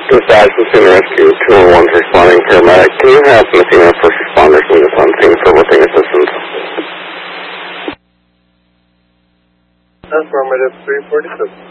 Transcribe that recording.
Dispatch, Messina Rescue 201's responding paramedic. Can you have Messina first responders meet us on scene for lifting assistance? Affirmative 347.